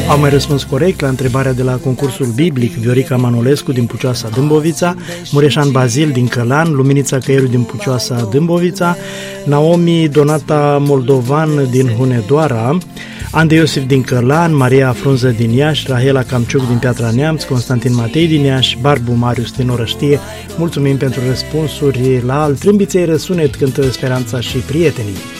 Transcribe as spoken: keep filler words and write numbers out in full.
Au mai răspuns corect la întrebarea de la concursul biblic Viorica Manolescu din Pucioasa Dâmbovița, Mureșan Bazil din Călan, Luminița Căieru din Pucioasa Dâmbovița, Naomi Donata Moldovan din Hunedoara, Ande Iosif din Călan, Maria Frunză din Iași, Rahela Camciuc din Piatra Neamț, Constantin Matei din Iași, Barbu Marius din Orăștie. Mulțumim pentru răspunsuri la Al Trâmbiței Răsunet cântă Speranța și prietenii.